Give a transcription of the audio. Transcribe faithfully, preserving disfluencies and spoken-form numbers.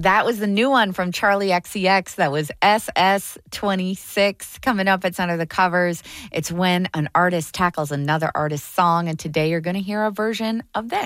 That was the new one from Charlie X C X. That was S S twenty-six. Coming up, it's under the covers. It's when an artist tackles another artist's song. And today you're going to hear a version of this.